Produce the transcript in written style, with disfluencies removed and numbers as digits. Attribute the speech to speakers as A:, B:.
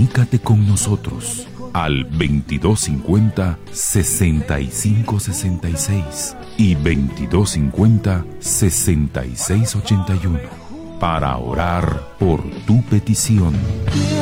A: Comunícate con nosotros al 2250-6566 y 2250-6681 para orar por tu petición.